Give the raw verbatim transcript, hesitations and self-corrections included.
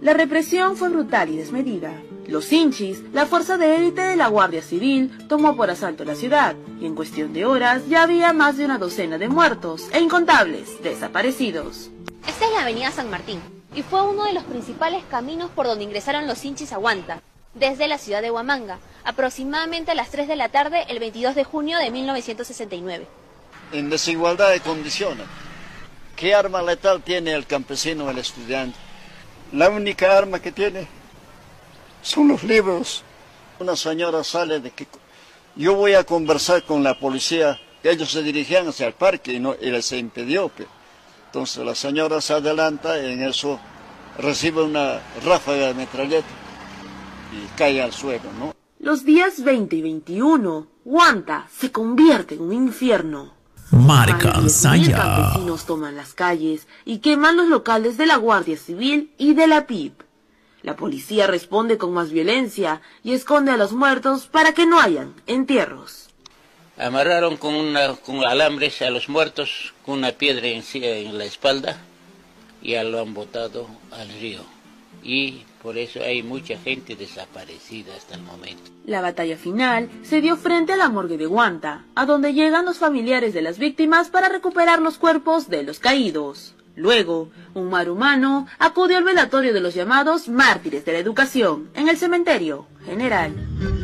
La represión fue brutal y desmedida. Los hinchis, la fuerza de élite de la Guardia Civil, tomó por asalto la ciudad, y en cuestión de horas ya había más de una docena de muertos e incontables desaparecidos. Esta es la avenida San Martín, y fue uno de los principales caminos por donde ingresaron los hinchis a Huanta, desde la ciudad de Huamanga, aproximadamente a las tres de la tarde el veintidós de junio de mil novecientos sesenta y nueve. En desigualdad de condiciones. ¿Qué arma letal tiene el campesino o el estudiante? La única arma que tiene son los libros. Una señora sale de que yo voy a conversar con la policía. Ellos se dirigían hacia el parque y, no, y les impidió. Entonces la señora se adelanta y en eso recibe una ráfaga de metralleta y cae al suelo, ¿no? Los días veinte y veintiuno, Huanta se convierte en un infierno. Marca Saya. Campesinos toman las calles y queman los locales de la Guardia Civil y de la P I B. La policía responde con más violencia y esconde a los muertos para que no hayan entierros. Amarraron con, una, con alambres a los muertos con una piedra en, en la espalda y ya lo han botado al río. Y por eso hay mucha gente desaparecida hasta el momento. La batalla final se dio frente a la morgue de Huanta, a donde llegan los familiares de las víctimas para recuperar los cuerpos de los caídos. Luego, un mar humano acudió al velatorio de los llamados mártires de la educación en el cementerio general.